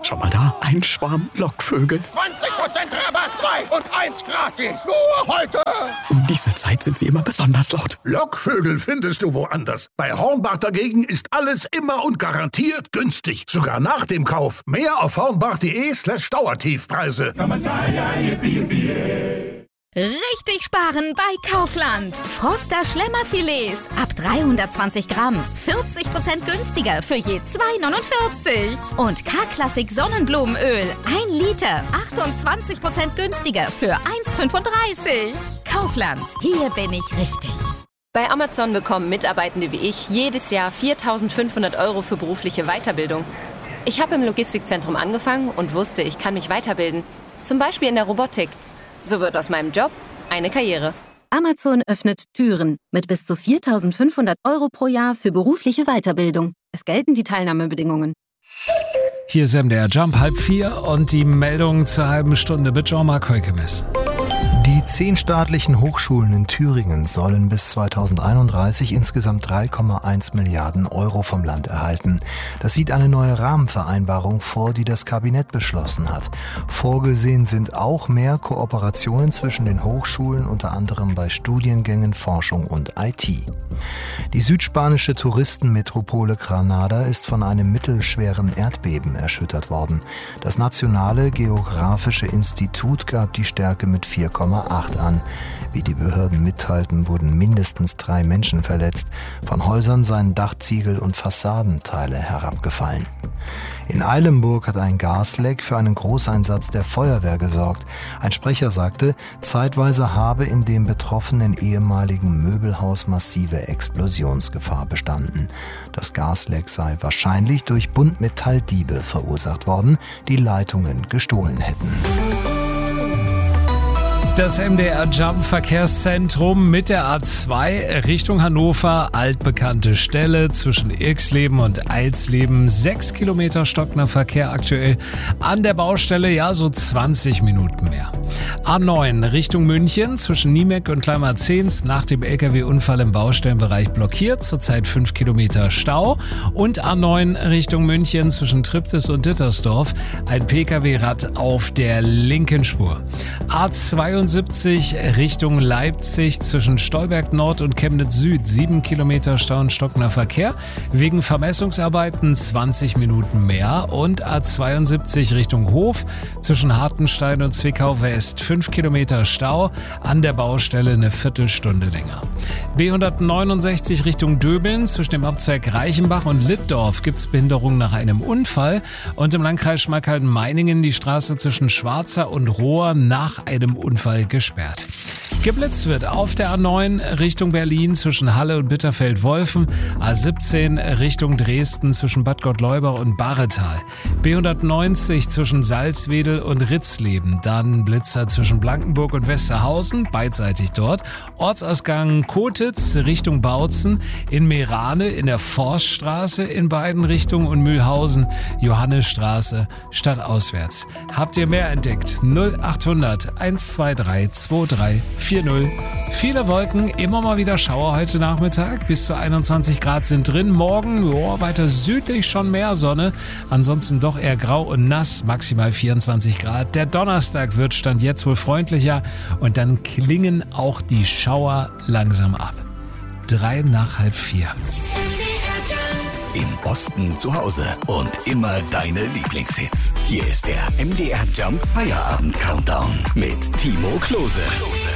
Schon mal da? Ein Schwarm Lockvögel. 20% Rabatt, 2 und 1 gratis. Nur heute. Um diese Zeit sind sie immer besonders laut. Lockvögel findest du woanders. Bei Hornbach dagegen ist alles immer und garantiert günstig. Sogar nach dem Kauf. Mehr auf hornbach.de/Dauertiefpreise. Richtig sparen bei Kaufland. Froster Schlemmerfilets ab 320 Gramm. 40% günstiger für je 2,49. Und K-Klassik Sonnenblumenöl 1 Liter. 28% günstiger für 1,35. Kaufland. Hier bin ich richtig. Bei Amazon bekommen Mitarbeitende wie ich jedes Jahr 4.500 € für berufliche Weiterbildung. Ich habe im Logistikzentrum angefangen und wusste, ich kann mich weiterbilden. Zum Beispiel in der Robotik. So wird aus meinem Job eine Karriere. Amazon öffnet Türen mit bis zu 4.500 € pro Jahr für berufliche Weiterbildung. Es gelten die Teilnahmebedingungen. Hier ist MDR Jump 3:30 und die Meldung zur halben Stunde mit Jean-Marc Heukemes. Die 10 staatlichen Hochschulen in Thüringen sollen bis 2031 insgesamt 3,1 Milliarden € vom Land erhalten. Das sieht eine neue Rahmenvereinbarung vor, die das Kabinett beschlossen hat. Vorgesehen sind auch mehr Kooperationen zwischen den Hochschulen, unter anderem bei Studiengängen, Forschung und IT. Die südspanische Touristenmetropole Granada ist von einem mittelschweren Erdbeben erschüttert worden. Das Nationale Geographische Institut gab die Stärke mit 4,8 an. Wie die Behörden mitteilten, wurden mindestens 3 Menschen verletzt. Von Häusern seien Dachziegel und Fassadenteile herabgefallen. In Eilenburg hat ein Gasleck für einen Großeinsatz der Feuerwehr gesorgt. Ein Sprecher sagte, zeitweise habe in dem betroffenen ehemaligen Möbelhaus massive Explosionsgefahr bestanden. Das Gasleck sei wahrscheinlich durch Buntmetalldiebe verursacht worden, die Leitungen gestohlen hätten. Das MDR Jump Verkehrszentrum mit der A2 Richtung Hannover, altbekannte Stelle zwischen Irxleben und Eilsleben. 6 Kilometer stockender Verkehr aktuell an der Baustelle, ja so 20 Minuten mehr. A9 Richtung München zwischen Niemeck und Kleinmarzens nach dem LKW-Unfall im Baustellenbereich blockiert, zurzeit 5 Kilometer Stau. Und A9 Richtung München zwischen Triptis und Dittersdorf, ein Pkw-Rad auf der linken Spur. A72 Richtung Leipzig zwischen Stolberg Nord und Chemnitz Süd, 7 Kilometer Stau und stockender Verkehr. Wegen Vermessungsarbeiten 20 Minuten mehr. Und A72 Richtung Hof zwischen Hartenstein und Zwickau West, 5 Kilometer Stau, an der Baustelle eine Viertelstunde länger. B169 Richtung Döbeln zwischen dem Abzweig Reichenbach und Littdorf gibt's Behinderung nach einem Unfall. Und im Landkreis Schmalkalden-Meiningen die Straße zwischen Schwarzer und Rohr nach einem Unfall gesperrt. Geblitzt wird auf der A9 Richtung Berlin zwischen Halle und Bitterfeld-Wolfen, A17 Richtung Dresden zwischen Bad Gottleuba und Bahretal, B190 zwischen Salzwedel und Ritzleben, dann Blitzer zwischen Blankenburg und Westerhausen, beidseitig dort, Ortsausgang Kotitz Richtung Bautzen, in Meerane in der Forststraße in beiden Richtungen und Mühlhausen, Johannesstraße stadtauswärts. Habt ihr mehr entdeckt? 0800 123 2340. Viele Wolken, immer mal wieder Schauer heute Nachmittag. Bis zu 21 Grad sind drin. Morgen weiter südlich schon mehr Sonne. Ansonsten doch eher grau und nass, maximal 24 Grad. Der Donnerstag wird Stand jetzt wohl freundlicher und dann klingen auch die Schauer langsam ab. 3 nach halb 4. Im Osten zu Hause und immer deine Lieblingshits. Hier ist der MDR Jump Feierabend Countdown mit Timo Klose.